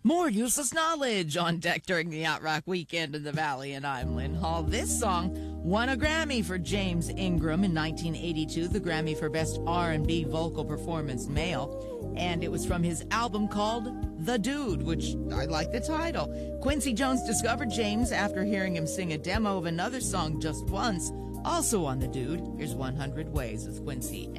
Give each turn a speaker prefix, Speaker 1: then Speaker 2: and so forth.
Speaker 1: More useless knowledge on deck during the Yacht Rock weekend in the Valley, and I'm Lynn Hall. This song won a Grammy for James Ingram in 1982, the Grammy for Best R&B Vocal Performance Male, and it was from his album called The Dude, which I like the title. Quincy Jones discovered James after hearing him sing a demo of another song just once, also on The Dude. Here's 100 Ways with Quincy.